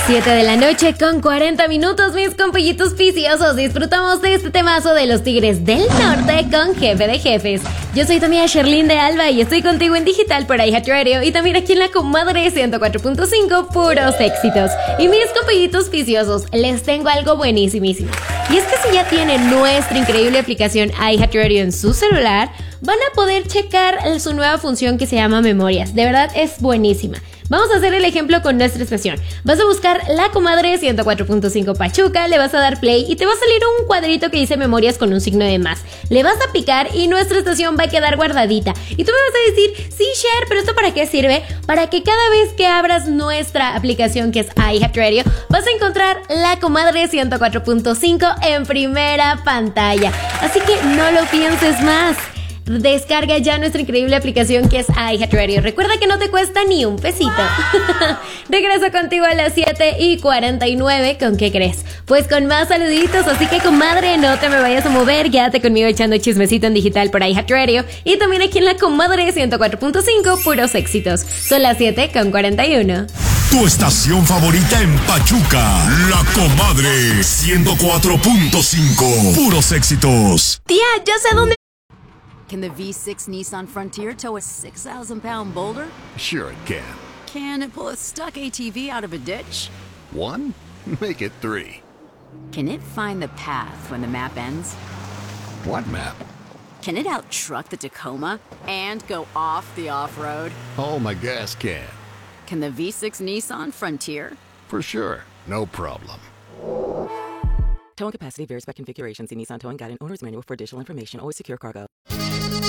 7 de la noche con 40 minutos, mis compillitos viciosos. Disfrutamos de este temazo de los Tigres del Norte con Jefe de Jefes. Yo soy tu amiga Sherlyn de Alba y estoy contigo en digital por iHeartRadio y también aquí en la comadre 104.5, puros éxitos. Y mis compillitos viciosos, les tengo algo buenísimísimo. Y es que si ya tienen nuestra increíble aplicación iHeartRadio en su celular, van a poder checar su nueva función que se llama Memorias. De verdad es buenísima. Vamos a hacer el ejemplo con nuestra estación. Vas a buscar La Comadre 104.5 Pachuca, le vas a dar play y te va a salir un cuadrito que dice Memorias con un signo de más. Le vas a picar y nuestra estación va a quedar guardadita. Y tú me vas a decir, sí, Cher, pero ¿esto para qué sirve? Para que cada vez que abras nuestra aplicación, que es iHeartRadio, vas a encontrar La Comadre 104.5 en primera pantalla. Así que no lo pienses más. Descarga ya nuestra increíble aplicación que es iHeartRadio. Recuerda que no te cuesta ni un pesito. Regreso contigo a las 7:49. ¿Con qué crees? Pues con más saluditos. Así que, comadre, no te me vayas a mover. Quédate conmigo echando chismecito en digital por iHeartRadio. Y también aquí en la comadre 104.5, puros éxitos. Son las 7:41. Tu estación favorita en Pachuca, La Comadre 104.5, puros éxitos. Tía, ya sé dónde. Can the V6 Nissan Frontier tow a 6,000-pound boulder? Sure it can. Can it pull a stuck ATV out of a ditch? 1? Make it 3. Can it find the path when the map ends? What map? Can it out-truck the Tacoma and go off the off-road? Oh, my gas can. Can the V6 Nissan Frontier? For sure. No problem. Towing capacity varies by configuration. See Nissan Towing Guide and Owner's Manual for additional information. Always secure cargo.